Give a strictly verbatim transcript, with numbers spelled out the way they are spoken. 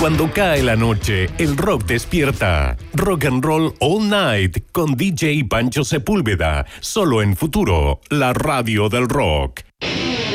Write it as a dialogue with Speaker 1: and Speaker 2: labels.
Speaker 1: Cuando cae la noche, el rock despierta. Rock and Roll All Night con D J Pancho Sepúlveda. Solo en Futuro, la radio del rock.